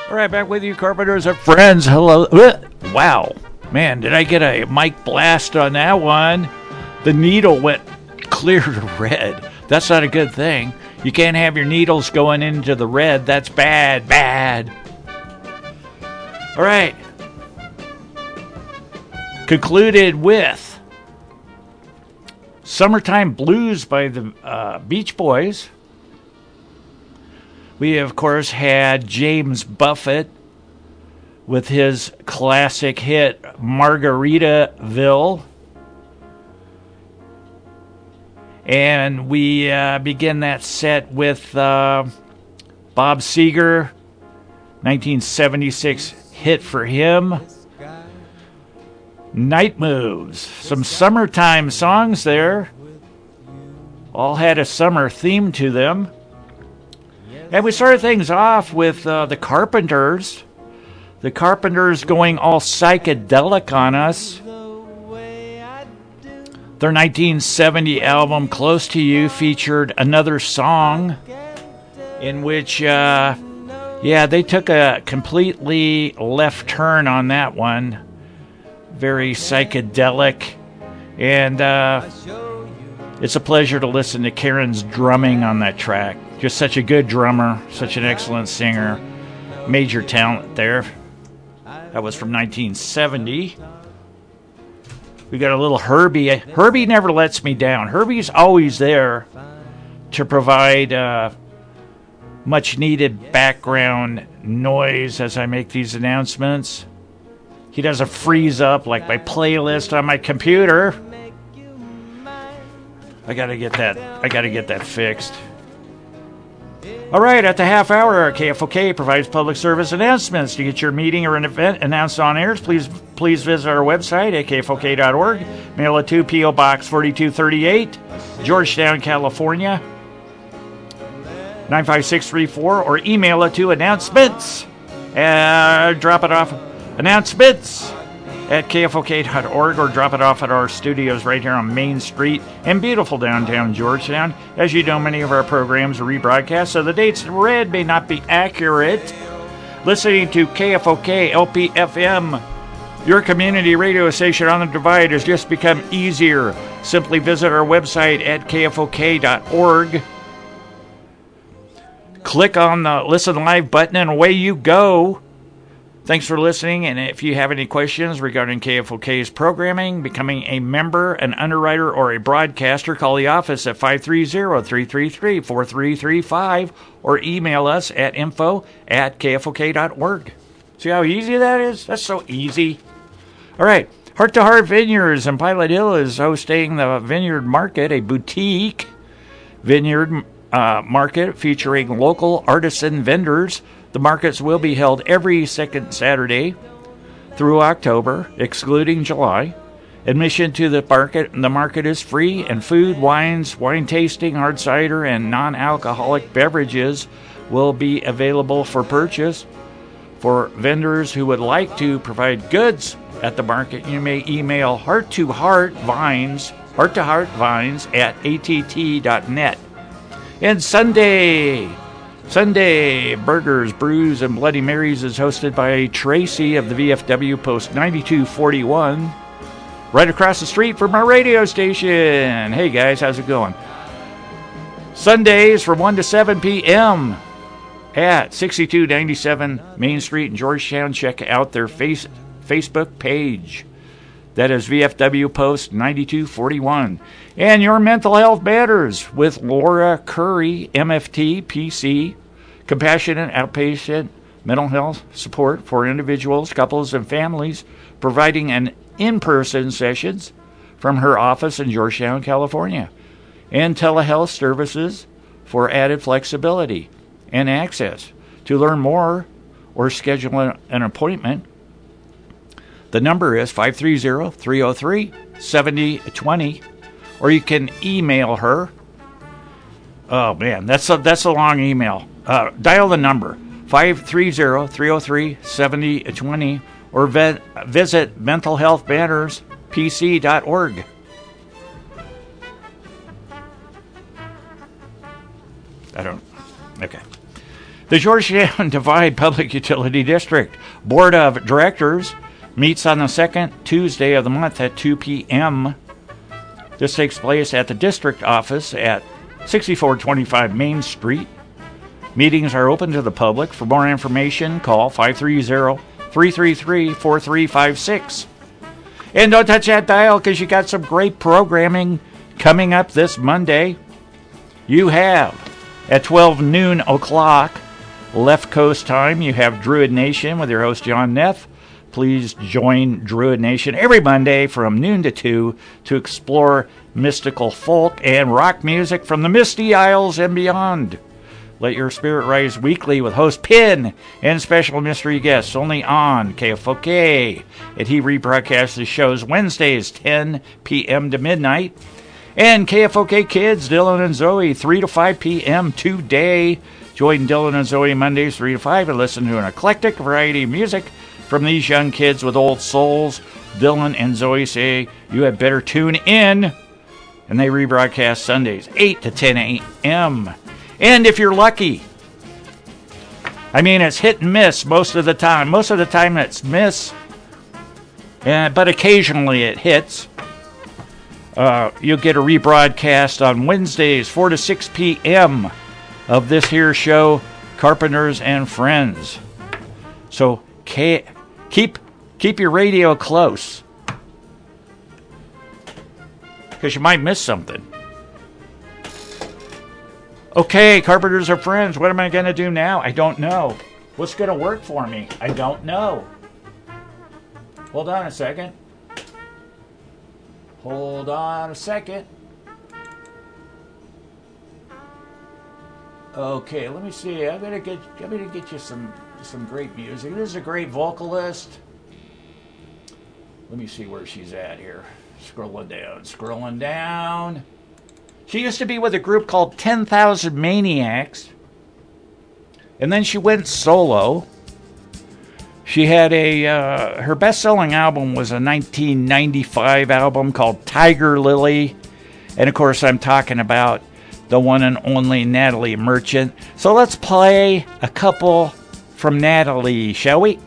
All right, back with you, Carpenters and friends. Hello. Wow. Man, did I get a mic blast on that one? The needle went clear to red. That's not a good thing. You can't have your needles going into the red. That's bad, bad. All right. Concluded with Summertime Blues by the Beach Boys. We, of course, had James Buffett with his classic hit, Margaritaville. And we begin that set with Bob Seger, 1976 hit for him, Night Moves. Some summertime songs there. All had a summer theme to them. And we started things off with the Carpenters. The Carpenters going all psychedelic on us. Their 1970 album, Close to You, featured another song in which, they took a completely left turn on that one. Very psychedelic. And it's a pleasure to listen to Karen's drumming on that track. Just such a good drummer, such an excellent singer. Major talent there. That was from 1970. We got a little Herbie. Herbie never lets me down. Herbie's always there to provide much needed background noise as I make these announcements. He doesn't freeze up like my playlist on my computer. I gotta get that fixed. All right, at the half hour, KFOK provides public service announcements. To get your meeting or an event announced on air, please visit our website at kfok.org. Mail it to P.O. Box 4238, Georgetown, California, 95634, or email it to announcements. Drop it off, announcements, at kfok.org, or drop it off at our studios right here on Main Street in beautiful downtown Georgetown. As you know, many of our programs are rebroadcast, so the dates read may not be accurate. Listening to KFOK LPFM, your community radio station on the divide, has just become easier. Simply visit our website at kfok.org. Click on the Listen Live button and away you go. Thanks for listening, and if you have any questions regarding KFOK's programming, becoming a member, an underwriter, or a broadcaster, call the office at 530-333-4335 or email us at info@kfok.org. See how easy that is? That's so easy. All right, Heart to Heart Vineyards in Pilot Hill is hosting the Vineyard Market, a boutique vineyard market featuring local artisan vendors. The markets will be held every second Saturday through October, excluding July. Admission to the market is free, and food, wines, wine tasting, hard cider, and non-alcoholic beverages will be available for purchase. For vendors who would like to provide goods at the market, you may email heart-to-heart-vines at att.net. And Sunday Burgers, Brews, and Bloody Marys is hosted by Tracy of the VFW Post 9241, right across the street from our radio station. Hey guys, how's it going? Sundays from 1 to 7 p.m. at 6297 Main Street in Georgetown. Check out their Facebook page. That is VFW Post 9241. And Your Mental Health Matters with Laura Curry, MFT, PC, compassionate outpatient mental health support for individuals, couples, and families, providing an in-person sessions from her office in Georgetown, California, and telehealth services for added flexibility and access. To learn more or schedule an appointment, the number is 530-303-7020, or you can email her. Oh man, that's a long email. Dial the number 530-303-7020, or visit mentalhealthbannerspc.org. Okay. The Georgetown Divide Public Utility District Board of Directors meets on the second Tuesday of the month at 2 p.m. This takes place at the district office at 6425 Main Street. Meetings are open to the public. For more information, call 530-333-4356. And don't touch that dial because you got some great programming coming up this Monday. You have at 12 noon o'clock Left Coast time, you have Druid Nation with your host John Neff. Please join Druid Nation every Monday from noon to 2 to explore mystical folk and rock music from the Misty Isles and beyond. Let your spirit rise weekly with host Pin and special mystery guests only on KFOK. And he rebroadcasts the shows Wednesdays 10 p.m. to midnight. And KFOK Kids, Dylan and Zoe, 3 to 5 p.m. today. Join Dylan and Zoe Mondays 3 to 5 and listen to an eclectic variety of music from these young kids with old souls. Dylan and Zoe say you had better tune in. And they rebroadcast Sundays 8 to 10 a.m. And if you're lucky, I mean, it's hit and miss most of the time. Most of the time it's miss, but occasionally it hits. You'll get a rebroadcast on Wednesdays 4 to 6 p.m. of this here show, Carpenters and Friends. So keep your radio close, because you might miss something. Okay, Carpenters and Friends, what am I going to do now? I don't know. What's going to work for me? I don't know. Hold on a second. Hold on a second. Okay, let me see. I'm gonna get you some great music. This is a great vocalist. Let me see where she's at here. Scrolling down. She used to be with a group called 10,000 Maniacs, and then she went solo. She had her best-selling album was a 1995 album called Tiger Lily, and of course I'm talking about the one and only Natalie Merchant. So let's play a couple from Natalie, shall we?